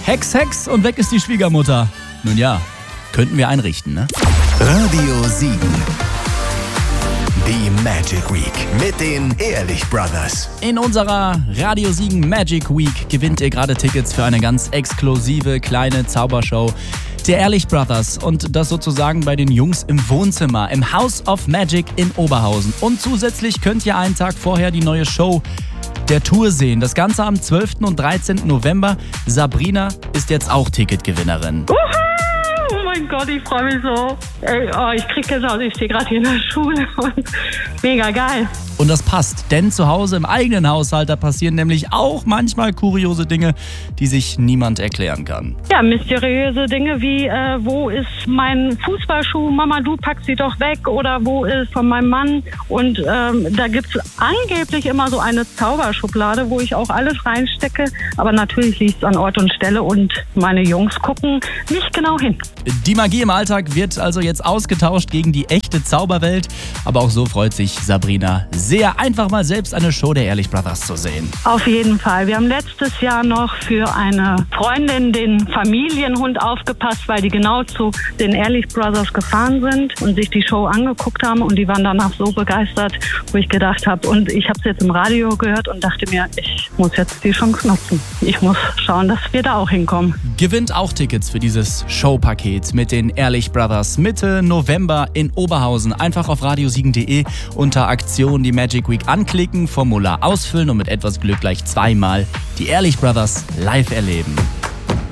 Hex, Hex und weg ist die Schwiegermutter. Nun ja, könnten wir einrichten, ne? Radio Siegen. Die Magic Week mit den Ehrlich Brothers. In unserer Radio Siegen Magic Week gewinnt ihr gerade Tickets für eine ganz exklusive kleine Zaubershow der Ehrlich Brothers und das sozusagen bei den Jungs im Wohnzimmer im House of Magic in Oberhausen. Und zusätzlich könnt ihr einen Tag vorher die neue Show der Tour sehen. Das Ganze am 12. und 13. November. Sabrina ist jetzt auch Ticketgewinnerin. Oh mein Gott, ich freue mich so. Ey, ich krieg Gänsehaut, ich stehe gerade hier in der Schule und mega geil. Und das passt, denn zu Hause im eigenen Haushalt, da passieren nämlich auch manchmal kuriose Dinge, die sich niemand erklären kann. Ja, mysteriöse Dinge wie, wo ist mein Fußballschuh? Mama, du packst sie doch weg. Oder wo ist von meinem Mann? Und da gibt's angeblich immer so eine Zauberschublade, wo ich auch alles reinstecke. Aber natürlich liegt's an Ort und Stelle und meine Jungs gucken nicht genau hin. Die Magie im Alltag wird also jetzt ausgetauscht gegen die echte Zauberwelt. Aber auch so freut sich Sabrina sehr, einfach mal selbst eine Show der Ehrlich Brothers zu sehen. Auf jeden Fall. Wir haben letztes Jahr noch für eine Freundin den Familienhund aufgepasst, weil die genau zu den Ehrlich Brothers gefahren sind und sich die Show angeguckt haben. Und die waren danach so begeistert, wo ich gedacht habe, und ich habe es jetzt im Radio gehört und dachte mir, ich muss jetzt die Chance nutzen. Ich muss schauen, dass wir da auch hinkommen. Gewinnt auch Tickets für dieses Showpaket mit den Ehrlich Brothers Mitte November in Oberhausen. Einfach auf radiosiegen.de unter Aktion die Magic Week anklicken, Formular ausfüllen und mit etwas Glück gleich zweimal die Ehrlich Brothers live erleben.